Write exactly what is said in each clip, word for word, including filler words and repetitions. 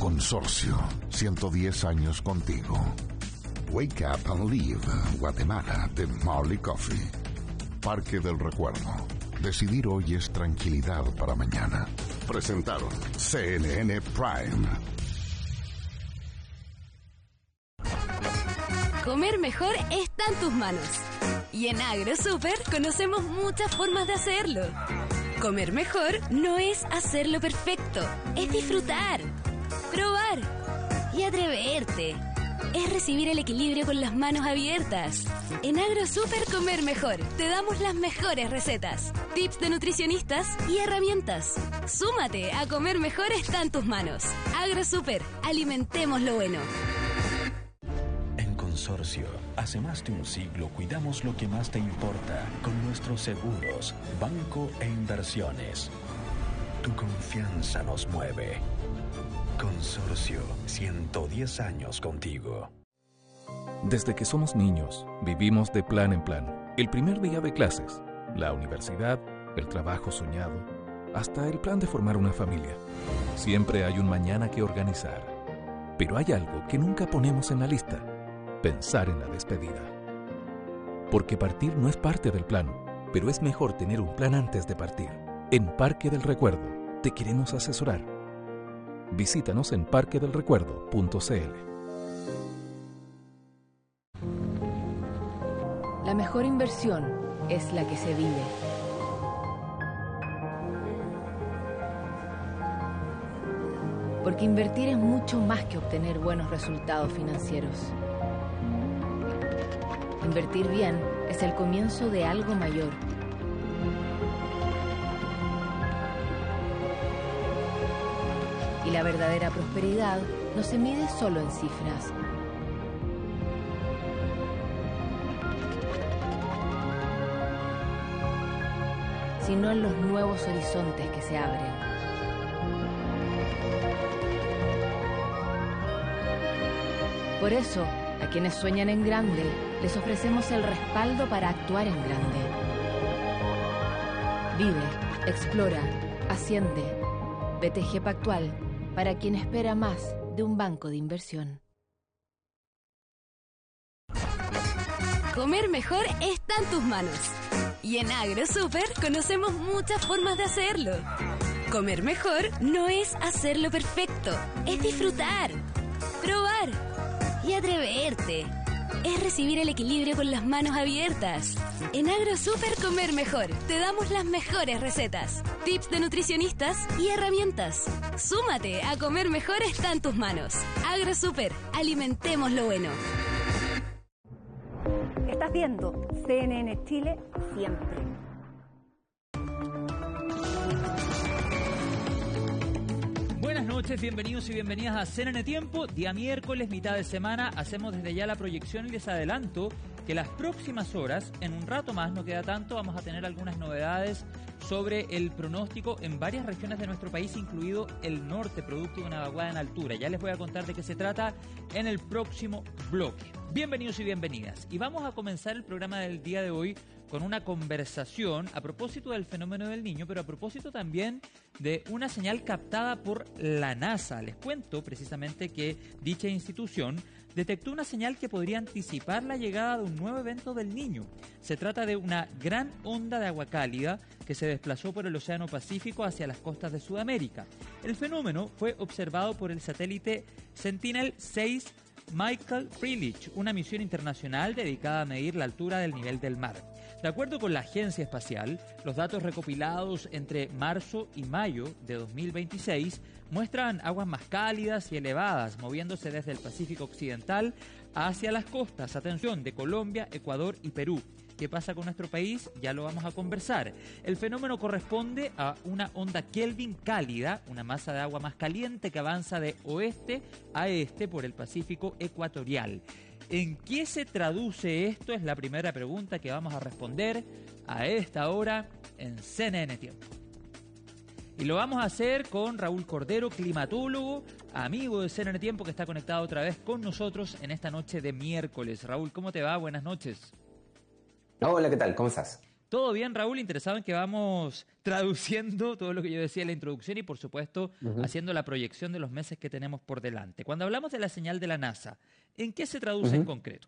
Consorcio, ciento diez años contigo. Wake Up and Live, Guatemala, de Marley Coffee. Parque del Recuerdo. Decidir hoy es tranquilidad para mañana. Presentaron C N N Prime. Comer mejor está en tus manos. Y en AgroSuper conocemos muchas formas de hacerlo. Comer mejor no es hacerlo perfecto, es disfrutar, probar y atreverte. Es recibir el equilibrio con las manos abiertas. En AgroSuper Comer Mejor te damos las mejores recetas, tips de nutricionistas y herramientas. Súmate a Comer Mejor está en tus manos. AgroSuper, alimentemos lo bueno. En Consorcio, hace más de un siglo cuidamos lo que más te importa con nuestros seguros, banco e inversiones. Tu confianza nos mueve. Consorcio, ciento diez años contigo. Desde que somos niños, vivimos de plan en plan. El primer día de clases, la universidad, el trabajo soñado, hasta el plan de formar una familia. Siempre hay un mañana que organizar. Pero hay algo que nunca ponemos en la lista: pensar en la despedida. Porque partir no es parte del plan, pero es mejor tener un plan antes de partir. En Parque del Recuerdo, te queremos asesorar. Visítanos en parque del recuerdo punto c l. La mejor inversión es la que se vive. Porque invertir es mucho más que obtener buenos resultados financieros. Invertir bien es el comienzo de algo mayor. Y la verdadera prosperidad no se mide solo en cifras. Sino en los nuevos horizontes que se abren. Por eso, a quienes sueñan en grande, les ofrecemos el respaldo para actuar en grande. Vive, explora, asciende. B T G Pactual, para quien espera más de un banco de inversión. Comer mejor está en tus manos. Y en AgroSuper conocemos muchas formas de hacerlo. Comer mejor no es hacerlo perfecto, es disfrutar, probar y atreverte. Es recibir el equilibrio con las manos abiertas. En AgroSuper Comer Mejor te damos las mejores recetas, tips de nutricionistas y herramientas. Súmate a Comer Mejor está en tus manos. AgroSuper, alimentemos lo bueno. Estás viendo C N N Chile siempre. Buenas noches, bienvenidos y bienvenidas a C N N Tiempo. Día miércoles, mitad de semana, hacemos desde ya la proyección y les adelanto que las próximas horas, en un rato más, no queda tanto, vamos a tener algunas novedades sobre el pronóstico en varias regiones de nuestro país, incluido el norte, producto de una vaguada en altura. Ya les voy a contar de qué se trata en el próximo bloque. Bienvenidos y bienvenidas. Y vamos a comenzar el programa del día de hoy con una conversación a propósito del fenómeno del Niño, pero a propósito también de una señal captada por la NASA. Les cuento precisamente que dicha institución detectó una señal que podría anticipar la llegada de un nuevo evento del Niño. Se trata de una gran onda de agua cálida que se desplazó por el Océano Pacífico hacia las costas de Sudamérica. El fenómeno fue observado por el satélite Sentinel seis Michael Frelich, una misión internacional dedicada a medir la altura del nivel del mar. De acuerdo con la Agencia Espacial, los datos recopilados entre marzo y mayo de dos mil veintiséis muestran aguas más cálidas y elevadas, moviéndose desde el Pacífico Occidental hacia las costas, atención, de Colombia, Ecuador y Perú. ¿Qué pasa con nuestro país? Ya lo vamos a conversar. El fenómeno corresponde a una onda Kelvin cálida, una masa de agua más caliente que avanza de oeste a este por el Pacífico ecuatorial. ¿En qué se traduce esto? Es la primera pregunta que vamos a responder a esta hora en C N N Tiempo. Y lo vamos a hacer con Raúl Cordero, climatólogo, amigo de C N N Tiempo, que está conectado otra vez con nosotros en esta noche de miércoles. Raúl, ¿cómo te va? Buenas noches. Hola, ¿qué tal? ¿Cómo estás? Todo bien, Raúl, interesado en que vamos traduciendo todo lo que yo decía en la introducción y, por supuesto, uh-huh. haciendo la proyección de los meses que tenemos por delante. Cuando hablamos de la señal de la NASA, ¿en qué se traduce uh-huh. en concreto?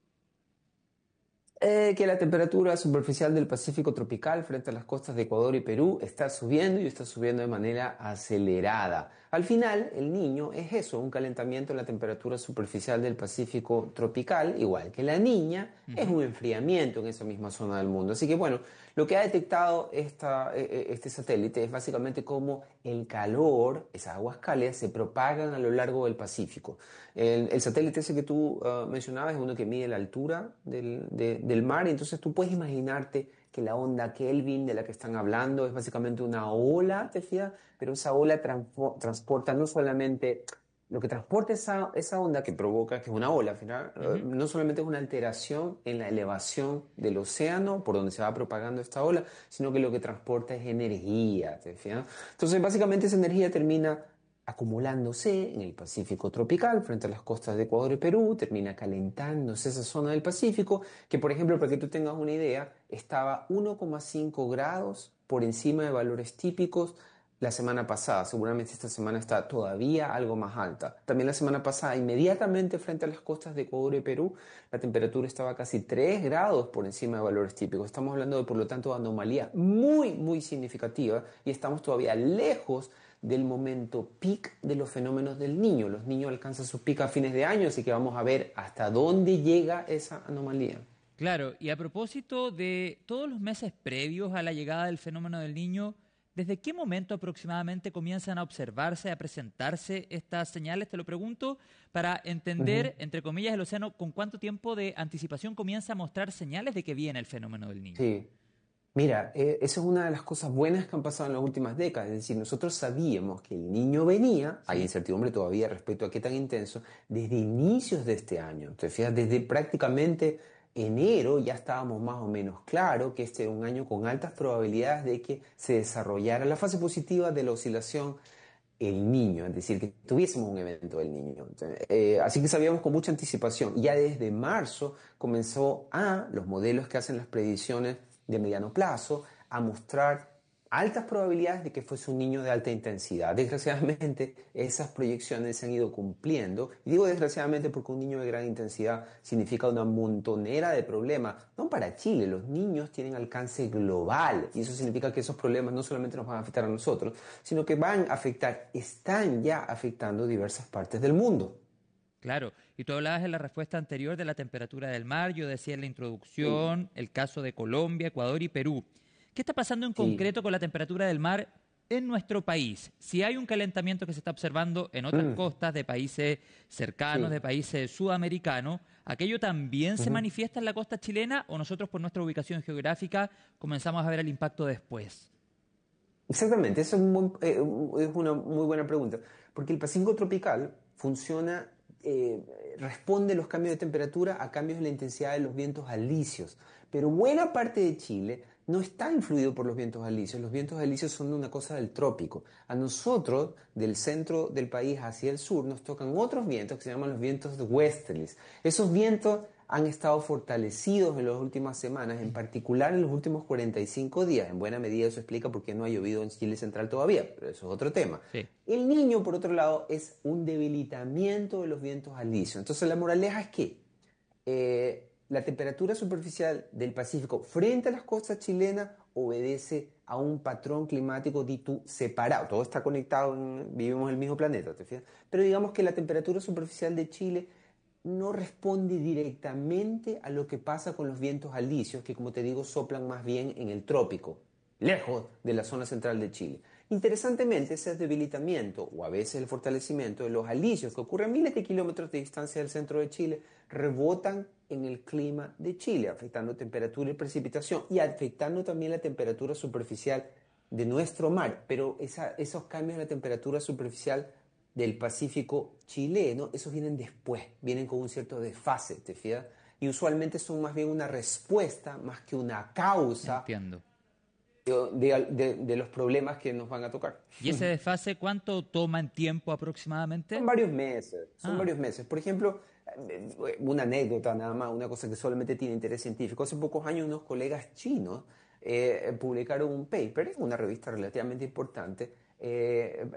Eh, que la temperatura superficial del Pacífico tropical frente a las costas de Ecuador y Perú está subiendo y está subiendo de manera acelerada. Al final, el Niño es eso, un calentamiento de la temperatura superficial del Pacífico tropical, igual que la Niña, uh-huh. es un enfriamiento en esa misma zona del mundo. Así que bueno, lo que ha detectado esta, este satélite es básicamente cómo el calor, esas aguas cálidas, se propagan a lo largo del Pacífico. El, el satélite ese que tú uh, mencionabas es uno que mide la altura del, de, del mar, y entonces tú puedes imaginarte que la onda Kelvin de la que están hablando es básicamente una ola, ¿te fijas? Pero esa ola transpo- transporta no solamente... Lo que transporta esa, esa onda que provoca, que es una ola al final, uh-huh. no solamente es una alteración en la elevación del océano por donde se va propagando esta ola, sino que lo que transporta es energía, ¿te fijas? Entonces básicamente esa energía termina acumulándose en el Pacífico tropical frente a las costas de Ecuador y Perú, termina calentándose esa zona del Pacífico, que por ejemplo, para que tú tengas una idea, estaba uno coma cinco grados por encima de valores típicos la semana pasada. Seguramente esta semana está todavía algo más alta. También la semana pasada, inmediatamente frente a las costas de Ecuador y Perú, la temperatura estaba casi tres grados por encima de valores típicos. Estamos hablando de, por lo tanto, de anomalía muy, muy significativa, y estamos todavía lejos del momento peak de los fenómenos del Niño. Los niños alcanzan su pico a fines de año, así que vamos a ver hasta dónde llega esa anomalía. Claro, y a propósito de todos los meses previos a la llegada del fenómeno del Niño, ¿desde qué momento aproximadamente comienzan a observarse, a presentarse estas señales? Te lo pregunto para entender, uh-huh. entre comillas, el océano, con cuánto tiempo de anticipación comienza a mostrar señales de que viene el fenómeno del Niño. Sí. Mira, eh, esa es una de las cosas buenas que han pasado en las últimas décadas. Es decir, nosotros sabíamos que el Niño venía, sí. hay incertidumbre todavía respecto a qué tan intenso, desde inicios de este año. Te fijas, desde prácticamente enero ya estábamos más o menos claros que este era un año con altas probabilidades de que se desarrollara la fase positiva de la oscilación El Niño, es decir, que tuviésemos un evento del Niño. Eh, así que sabíamos con mucha anticipación. Ya desde marzo comenzó a los modelos que hacen las predicciones de mediano plazo a mostrar altas probabilidades de que fuese un niño de alta intensidad. Desgraciadamente, esas proyecciones se han ido cumpliendo. Y digo desgraciadamente porque un niño de gran intensidad significa una montonera de problemas. No para Chile, los niños tienen alcance global. Y eso significa que esos problemas no solamente nos van a afectar a nosotros, sino que van a afectar, están ya afectando diversas partes del mundo. Claro, y tú hablabas en la respuesta anterior de la temperatura del mar, yo decía en la introducción, sí. el caso de Colombia, Ecuador y Perú. ¿Qué está pasando en sí. concreto con la temperatura del mar en nuestro país? Si hay un calentamiento que se está observando en otras mm. costas de países cercanos, sí. de países sudamericanos, ¿aquello también uh-huh. se manifiesta en la costa chilena o nosotros por nuestra ubicación geográfica comenzamos a ver el impacto después? Exactamente, esa es, un, eh, es una muy buena pregunta, porque el Pacífico tropical funciona... Eh, responde los cambios de temperatura a cambios en la intensidad de los vientos alisios. Pero buena parte de Chile no está influido por los vientos alisios. Los vientos alisios son una cosa del trópico. A nosotros, del centro del país hacia el sur, nos tocan otros vientos que se llaman los vientos westerlies. Esos vientos han estado fortalecidos en las últimas semanas, en particular en los últimos cuarenta y cinco días. En buena medida eso explica por qué no ha llovido en Chile central todavía, pero eso es otro tema. Sí. El Niño, por otro lado, es un debilitamiento de los vientos alisios. Entonces la moraleja es que eh, la temperatura superficial del Pacífico frente a las costas chilenas obedece a un patrón climático dito separado. Todo está conectado, en, vivimos en el mismo planeta, ¿te fijas? Pero digamos que la temperatura superficial de Chile no responde directamente a lo que pasa con los vientos alisios, que como te digo soplan más bien en el trópico, lejos de la zona central de Chile. Interesantemente, ese debilitamiento o a veces el fortalecimiento de los alisios que ocurre a miles de kilómetros de distancia del centro de Chile rebotan en el clima de Chile, afectando temperatura y precipitación y afectando también la temperatura superficial de nuestro mar. Pero esa, esos cambios en la temperatura superficial del Pacífico chileno, esos vienen después, vienen con un cierto desfase, ¿te fijas? Y usualmente son más bien una respuesta más que una causa Entiendo. De, de, de los problemas que nos van a tocar. ¿Y ese desfase cuánto toma en tiempo aproximadamente? Son varios meses, son ah. varios meses. Por ejemplo, una anécdota nada más, una cosa que solamente tiene interés científico. Hace pocos años unos colegas chinos eh, publicaron un paper en una revista relativamente importante eh,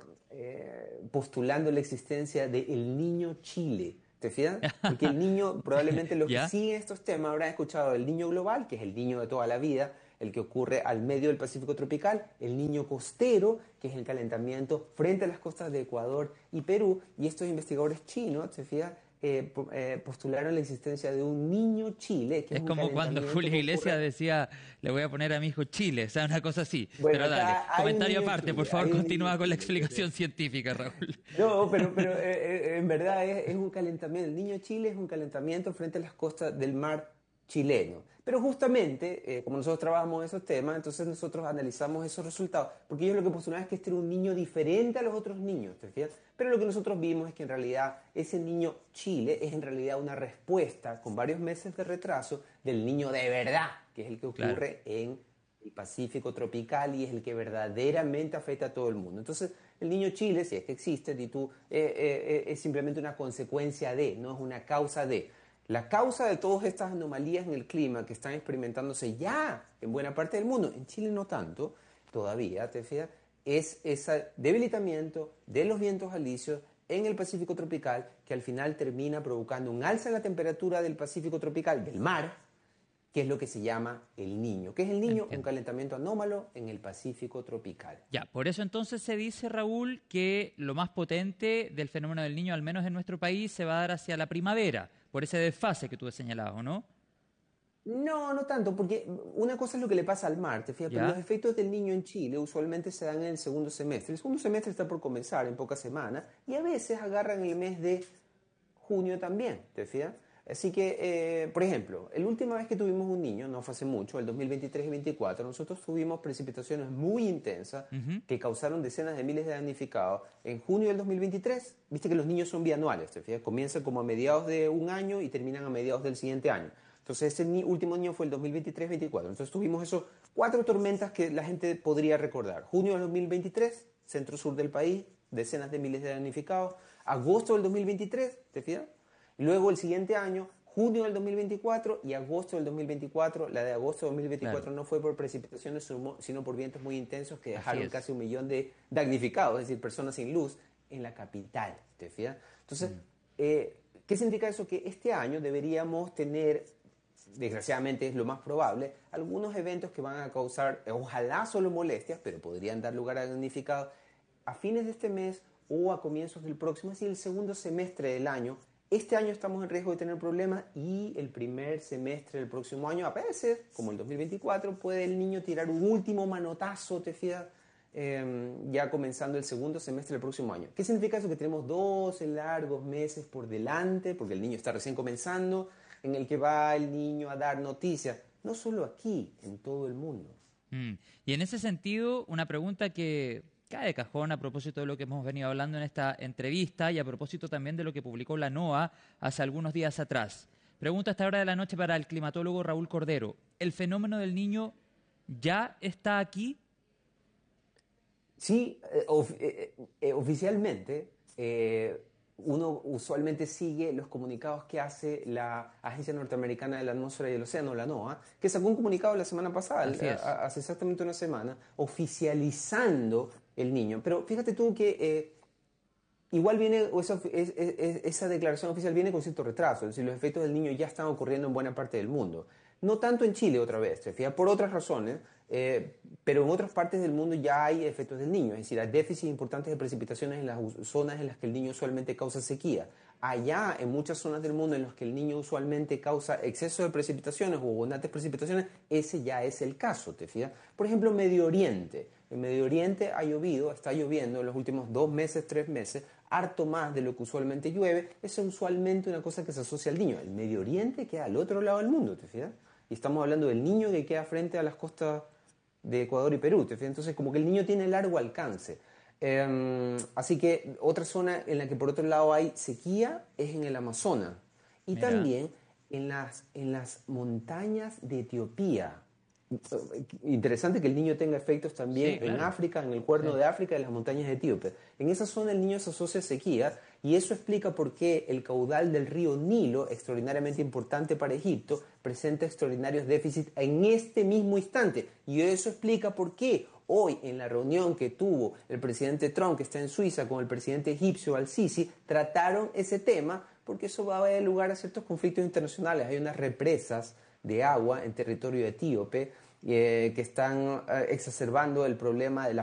eh, postulando la existencia de El Niño Chile. ¿Te fijas? Porque el niño, probablemente los que siguen estos temas habrán escuchado el niño global, que es el niño de toda la vida, el que ocurre al medio del Pacífico tropical, el niño costero, que es el calentamiento frente a las costas de Ecuador y Perú, y estos investigadores chinos, ¿te fijas? Eh, eh, postularon la existencia de un niño Chile. Que es, es como cuando Julio Iglesias decía, le voy a poner a mi hijo Chile, o sea, una cosa así. Bueno, pero dale, comentario aparte, Chile, por favor, continúa con la explicación Chile. científica, Raúl. No, pero, pero eh, eh, en verdad es, es un calentamiento, el niño Chile es un calentamiento frente a las costas del mar chileno. Pero justamente, eh, como nosotros trabajamos esos temas, entonces nosotros analizamos esos resultados, porque ellos lo que postulaban es que este era un niño diferente a los otros niños, ¿te fijas? Pero lo que nosotros vimos es que en realidad ese niño Chile es en realidad una respuesta con varios meses de retraso del niño de verdad, que es el que ocurre claro. en el Pacífico tropical y es el que verdaderamente afecta a todo el mundo. Entonces, el niño Chile, si es que existe, y tú, eh, eh, es simplemente una consecuencia de, no es una causa de. La causa de todas estas anomalías en el clima que están experimentándose ya en buena parte del mundo, en Chile no tanto, todavía, te fijas, es ese debilitamiento de los vientos alisios en el Pacífico tropical que al final termina provocando un alza en la temperatura del Pacífico tropical, del mar, que es lo que se llama el Niño. ¿Qué es el Niño? Entiendo. Un calentamiento anómalo en el Pacífico tropical. Ya, por eso entonces se dice, Raúl, que lo más potente del fenómeno del Niño, al menos en nuestro país, se va a dar hacia la primavera, por ese desfase que tú has señalado, ¿o no? No, no tanto, porque una cosa es lo que le pasa al mar, te fijas, pero los efectos del Niño en Chile usualmente se dan en el segundo semestre. El segundo semestre está por comenzar en pocas semanas y a veces agarran el mes de junio también, ¿te fijas? Así que, eh, por ejemplo, la última vez que tuvimos un niño, no fue hace mucho, el dos mil veintitrés y veinticuatro, nosotros tuvimos precipitaciones muy intensas uh-huh. que causaron decenas de miles de damnificados. En junio del dos mil veintitrés, viste que los niños son bianuales, ¿te fijas? Comienzan como a mediados de un año y terminan a mediados del siguiente año. Entonces, ese ni- último año fue el dos mil veintitrés veinticuatro. Entonces, tuvimos esos cuatro tormentas que la gente podría recordar. Junio del dos mil veintitrés, centro-sur del país, decenas de miles de damnificados. Agosto del dos mil veintitrés, ¿te fijas? Luego el siguiente año, junio del dos mil veinticuatro y agosto del dos mil veinticuatro. La de agosto del dos mil veinticuatro claro. no fue por precipitaciones, sino por vientos muy intensos que dejaron casi un millón de damnificados, es decir, personas sin luz en la capital. ¿Te fijas? Entonces, mm. eh, ¿qué significa eso? Que este año deberíamos tener, desgraciadamente es lo más probable, algunos eventos que van a causar, ojalá solo molestias, pero podrían dar lugar a damnificados a fines de este mes o a comienzos del próximo, es decir, el segundo semestre del año. Este año estamos en riesgo de tener problemas y el primer semestre del próximo año, a veces, como el dos mil veinticuatro, puede el niño tirar un último manotazo, te fijas, eh, ya comenzando el segundo semestre del próximo año. ¿Qué significa eso? Que tenemos doce largos meses por delante, porque el niño está recién comenzando, en el que va el niño a dar noticias, no solo aquí, en todo el mundo. Mm. Y en ese sentido, una pregunta que cae de cajón a propósito de lo que hemos venido hablando en esta entrevista y a propósito también de lo que publicó la NOAA hace algunos días atrás. Pregunta a esta hora de la noche para el climatólogo Raúl Cordero. ¿El fenómeno del Niño ya está aquí? Sí, eh, of, eh, eh, oficialmente eh, uno usualmente sigue los comunicados que hace la Agencia Norteamericana de la Atmósfera y el Océano, la NOAA, que sacó un comunicado la semana pasada, a, hace exactamente una semana, oficializando el Niño. Pero fíjate tú que eh, igual viene, esa, es, es, esa declaración oficial viene con cierto retraso, es decir, los efectos del Niño ya están ocurriendo en buena parte del mundo. No tanto en Chile otra vez, ¿te fijas? Por otras razones, eh, pero en otras partes del mundo ya hay efectos del Niño, es decir, hay déficits importantes de precipitaciones en las zonas en las que el Niño usualmente causa sequía. Allá, en muchas zonas del mundo en las que el Niño usualmente causa exceso de precipitaciones o abundantes precipitaciones, ese ya es el caso, ¿te fijas? Por ejemplo, Medio Oriente. En Medio Oriente ha llovido, está lloviendo en los últimos dos meses, tres meses, harto más de lo que usualmente llueve. Eso es usualmente una cosa que se asocia al Niño. El Medio Oriente queda al otro lado del mundo, ¿te fijas? Y estamos hablando del Niño que queda frente a las costas de Ecuador y Perú, ¿te fijas? Entonces, como que el Niño tiene largo alcance. Eh, así que otra zona en la que por otro lado hay sequía es en el Amazonas. Y Mira. también en las, en las montañas de Etiopía. interesante que el niño tenga efectos también sí, claro. en África, en el Cuerno sí. de África y en las montañas etíopes. En esa zona el niño se asocia a sequía y eso explica por qué el caudal del río Nilo, extraordinariamente importante para Egipto, presenta extraordinarios déficits en este mismo instante. Y eso explica por qué hoy en la reunión que tuvo el presidente Trump, que está en Suiza, con el presidente egipcio Al-Sisi, trataron ese tema porque eso va a dar lugar a ciertos conflictos internacionales. Hay unas represas de agua en territorio etíope eh, que están eh, exacerbando el problema de la